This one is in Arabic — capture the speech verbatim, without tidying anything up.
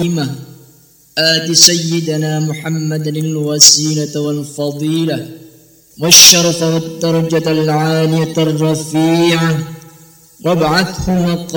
القيمة آت سيدنا محمد الوسيلة والفضيلة والشرف والدرجة العالية الرفيعة وابعثه مقاما